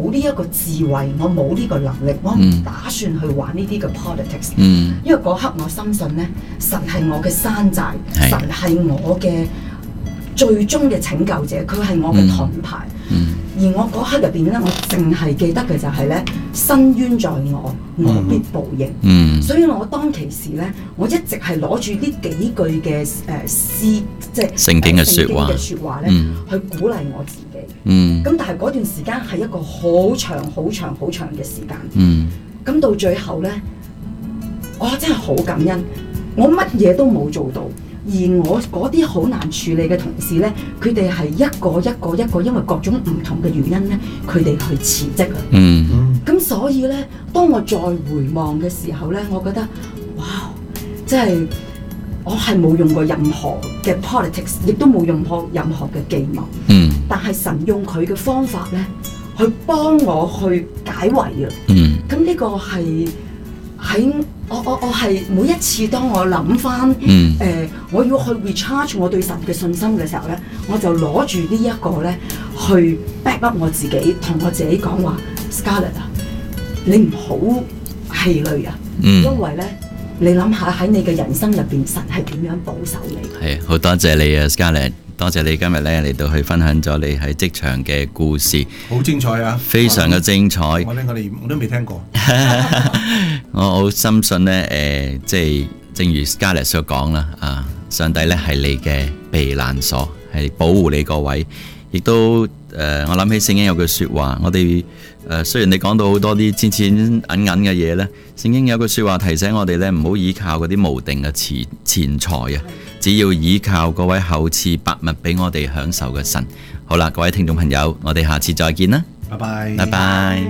冇呢一個智慧，我冇呢個能力，我唔打算去玩呢啲嘅 politics。因為嗰刻我深信咧，神係我嘅山寨，神係我嘅最終嘅拯救者，佢係我嘅盾牌。而我嗰刻入邊咧，我淨係記得嘅就係咧，伸冤在我，我必報應。所以我當其時咧，我一直係攞住呢幾句嘅詩，即係聖經嘅説話咧，去鼓勵我自己。咁但係嗰段時間係一個好長、好長、好長嘅時間。咁到最後咧，我真係好感恩，我乜嘢都冇做到。而我嗰啲好難處理嘅同事咧，佢哋係一個，因為各種唔同嘅原因咧，佢哋去辭職啦。咁所以咧，當我再回望嘅時候咧，我覺得，哇！即係我係冇用過任何嘅 politics， 亦都冇用過任何嘅計謀。但係神用佢嘅方法咧，去幫我去解圍啊。咁呢個係喺我係每一次當我諗翻我要去 recharge 我對神嘅信心嘅時候咧，我就攞住呢一個咧去 back up 我自己，同我自己講話 Scarlett 啊，你唔好氣餒啊，因為咧你諗下喺你嘅人生入邊，神係點樣保守你。係好多謝你啊 Scarlett， 多謝你今日咧嚟到去分享咗你喺職場嘅故事，好精彩啊，非常嘅精彩。我都未聽過。我好深信咧，即係正如 Scarlett 所講啦，上帝咧係你嘅避難所，係保護你個位，亦都我諗起聖經有句說話，我哋雖然你講到好多啲錢銀嘅嘢咧，聖經有句說話提醒我哋咧，唔好依靠嗰啲無定嘅錢財啊，只要依靠嗰位厚賜百物俾我哋享受嘅神。好啦，各位聽眾朋友，我哋下次再見啦，拜拜，拜拜。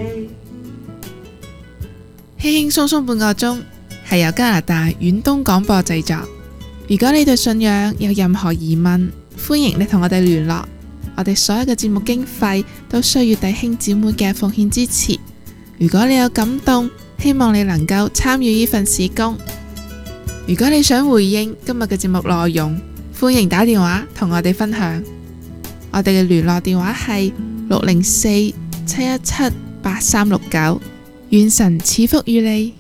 輕輕鬆鬆半個鐘係由加拿大遠東廣播製作。如果你對信仰有任何疑問，歡迎你同我哋聯絡。我哋所有嘅節目經費都需要弟兄姊妹嘅奉獻支持。如果你有感動，希望你能夠參與呢份事工。如果你想回應今日嘅節目內容，歡迎打電話同我哋分享。我哋嘅聯絡電話係604-717-8369。願神賜福於你。